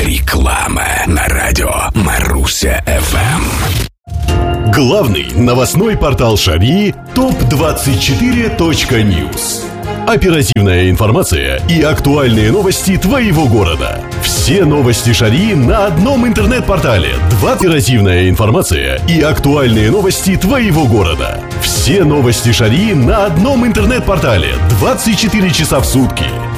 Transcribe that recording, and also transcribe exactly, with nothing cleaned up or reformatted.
Реклама на радио Маруся эф эм. Главный новостной портал Шарьи топ двадцать четыре точка ньюс. Оперативная информация и актуальные новости твоего города. Все новости Шарьи на одном интернет-портале. Два Оперативная информация и актуальные новости твоего города. Все новости Шарьи на одном интернет-портале. двадцать четыре часа в сутки.